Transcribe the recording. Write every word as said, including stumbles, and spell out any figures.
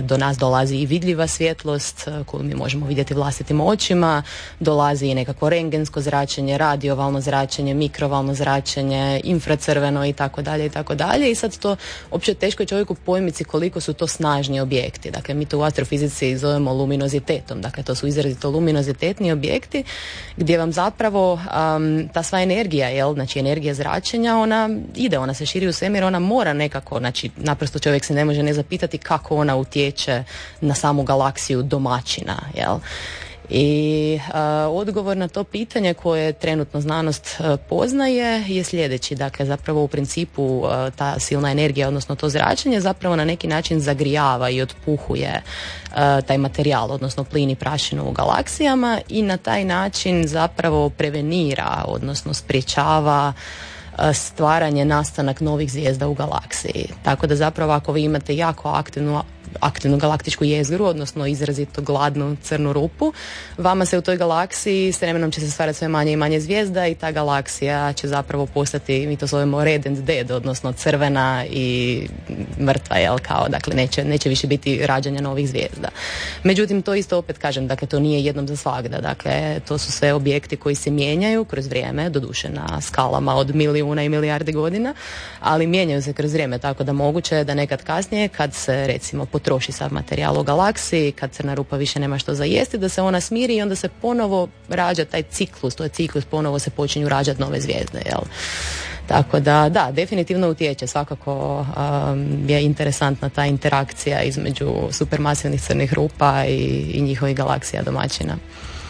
dakle do nas dolazi i vidljiva svjetlost koju mi možemo vidjeti vlastitim očima, dolazi i nekako rentgensko zračenje, radiovalno zračenje, mikrovalno zračenje, infracrveno i tako dalje i tako dalje i sad to uopće teško je čovjeku pojmiti koliko su to snažni objekti. Dakle, mi to u astrofizici zovemo luminozitetom, dakle to su izrazito luminozitetni objekti gdje vam zapravo um, ta sva energija, jel, znači energija zračenja, ona ide, ona se širi u svemir, ona mora nekako, znači naprosto čovjek se ne može ne zapitati kako ona utječe na samu galaksiju domaćina, jel. I uh, odgovor na to pitanje koje trenutno znanost uh, poznaje je sljedeći. Dakle, zapravo u principu uh, ta silna energija, odnosno to zračenje zapravo na neki način zagrijava i otpuhuje uh, taj materijal, odnosno plin i prašinu u galaksijama i na taj način zapravo prevenira, odnosno sprječava stvaranje, nastanak novih zvijezda u galaksiji. Tako da zapravo ako vi imate jako aktivnu aktivnu galaktičku jezgru, odnosno izrazito gladnu crnu rupu, vama se u toj galaksiji s vremenom će se stvarati sve manje i manje zvijezda i ta galaksija će zapravo postati, mi to zovemo red and dead, odnosno crvena i mrtva, jel, kao, dakle neće, neće više biti rađanja novih zvijezda. Međutim, to isto opet kažem, dakle to nije jednom za svagda, dakle to su sve objekti koji se mijenjaju kroz vrijeme, doduše na skalama od milijuna i milijardi godina, ali mijenjaju se kroz vrijeme, tako da moguće je da nekad kasnije, kad se recimo potroši sav materijal u galaksiji, kad crna rupa više nema što za jesti, da se ona smiri i onda se ponovo rađa taj ciklus, to je ciklus, ponovo se počinju rađati nove zvijezde, jel? Tako da, da, definitivno utječe, svakako um, je interesantna ta interakcija između supermasivnih crnih rupa i, i njihovih galaksija domaćina.